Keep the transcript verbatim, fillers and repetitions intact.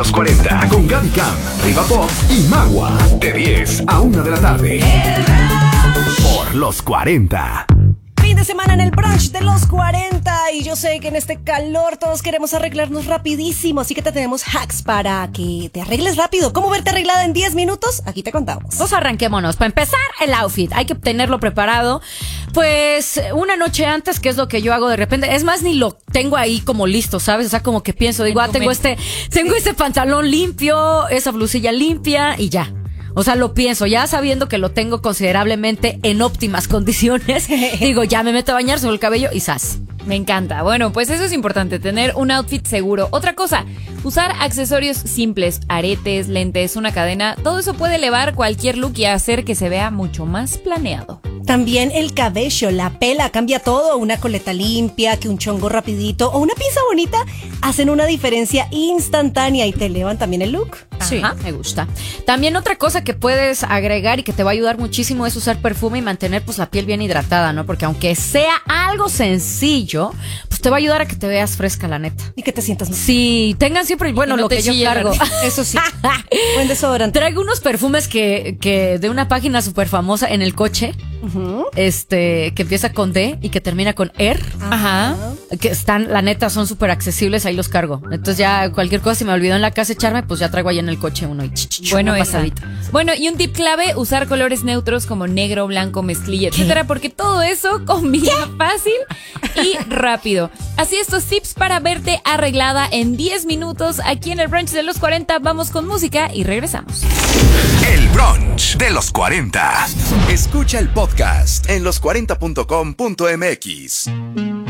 los cuarenta con Gaby Cam, Riva Pop y Magua. De diez a una de la tarde. Por los cuarenta. Fin de semana en el brunch de los cuarenta. Y yo sé que en este calor todos queremos arreglarnos rapidísimo. Así que te tenemos hacks para que te arregles rápido. ¿Cómo verte arreglada en diez minutos? Aquí te contamos. Pues arranquémonos. Para empezar, el outfit. Hay que tenerlo preparado. Pues una noche antes, que es lo que yo hago de repente. Es más, ni lo tengo ahí como listo, ¿sabes? O sea, como que pienso, digo, ah, tengo este, tengo este pantalón limpio, esa blusilla limpia y ya. O sea, lo pienso, ya sabiendo que lo tengo considerablemente en óptimas condiciones. Digo, ya me meto a bañar sobre el cabello y ¡zas! Me encanta. Bueno, pues eso es importante, tener un outfit seguro. Otra cosa, usar accesorios simples, aretes, lentes, una cadena. Todo eso puede elevar cualquier look y hacer que se vea mucho más planeado. También el cabello, la pela, cambia todo. Una coleta limpia, que un chongo rapidito o una pinza bonita hacen una diferencia instantánea y te elevan también el look. Sí, Ajá. me gusta. También otra cosa que puedes agregar y que te va a ayudar muchísimo es usar perfume y mantener pues la piel bien hidratada, ¿no? Porque aunque sea algo sencillo, pues te va a ayudar a que te veas fresca, la neta. Y que te sientas mejor. Sí, tengan siempre, bueno, no lo que yo cargo. Eso sí. Buen desodorante. Traigo unos perfumes que, que de una página súper famosa en el coche. Uh-huh. Este, que empieza con D y que termina con R. Ajá. Que están, la neta, son súper accesibles, ahí los cargo. Entonces ya cualquier cosa, si me olvidó en la casa echarme, pues ya traigo ahí en el coche uno y ch, ch, ch, bueno, una pasadita. Bueno, y un tip clave, usar colores neutros como negro, blanco, mezclilla, etcétera, porque todo eso combina ¿Qué? fácil y rápido. Así estos tips para verte arreglada en diez minutos aquí en el brunch de los cuarenta. Vamos con música y regresamos. El brunch de los cuarenta. Escucha el podcast en los cuarenta punto com punto m x.